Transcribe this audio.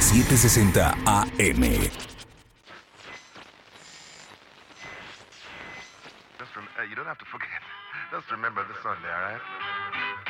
760 AM. You don't have to forget. Just remember this Sunday, all right?